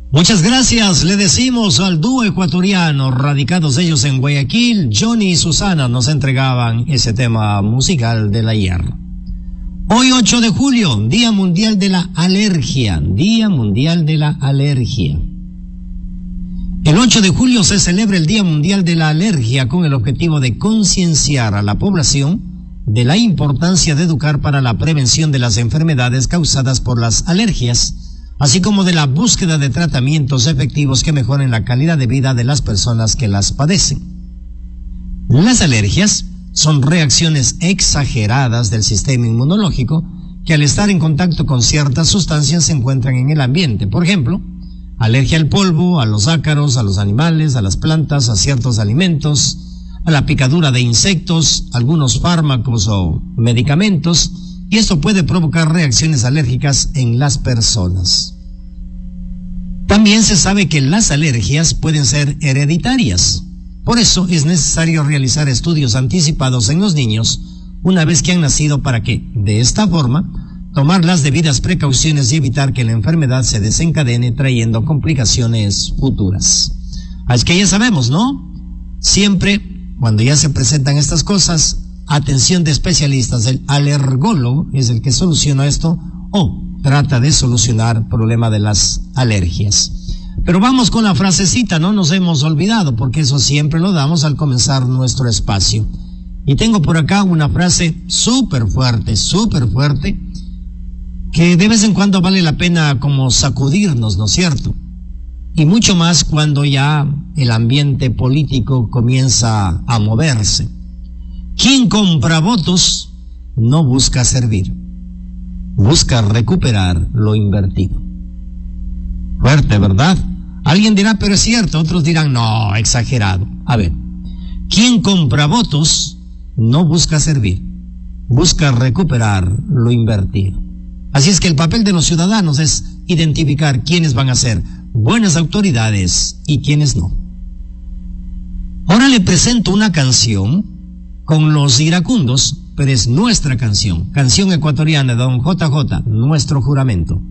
Muchas gracias, le decimos al dúo ecuatoriano, radicados ellos en Guayaquil. Johnny y Susana nos entregaban ese tema musical del ayer. Hoy 8 de julio, Día Mundial de la Alergia, Día Mundial de la Alergia. El 8 de julio se celebra el Día Mundial de la Alergia con el objetivo de concienciar a la población de la importancia de educar para la prevención de las enfermedades causadas por las alergias, así como de la búsqueda de tratamientos efectivos que mejoren la calidad de vida de las personas que las padecen. Las alergias son reacciones exageradas del sistema inmunológico que al estar en contacto con ciertas sustancias se encuentran en el ambiente. Por ejemplo, alergia al polvo, a los ácaros, a los animales, a las plantas, a ciertos alimentos, a la picadura de insectos, algunos fármacos o medicamentos, y esto puede provocar reacciones alérgicas en las personas. También se sabe que las alergias pueden ser hereditarias. Por eso es necesario realizar estudios anticipados en los niños una vez que han nacido para que, de esta forma, tomar las debidas precauciones y evitar que la enfermedad se desencadene trayendo complicaciones futuras. Así que ya sabemos, ¿no? Siempre, cuando ya se presentan estas cosas, atención de especialistas. El alergólogo es el que soluciona esto o trata de solucionar el problema de las alergias. Pero vamos con la frasecita, no nos hemos olvidado, porque eso siempre lo damos al comenzar nuestro espacio. Y tengo por acá una frase súper fuerte, que de vez en cuando vale la pena como sacudirnos, ¿no es cierto? Y mucho más cuando ya el ambiente político comienza a moverse. Quien compra votos no busca servir, busca recuperar lo invertido. Fuerte, ¿verdad? Alguien dirá, pero es cierto, otros dirán, no, exagerado. A ver, quien compra votos no busca servir, busca recuperar lo invertido. Así es que el papel de los ciudadanos es identificar quiénes van a ser buenas autoridades y quiénes no. Ahora le presento una canción con los iracundos, pero es nuestra canción ecuatoriana de Don JJ, Nuestro Juramento.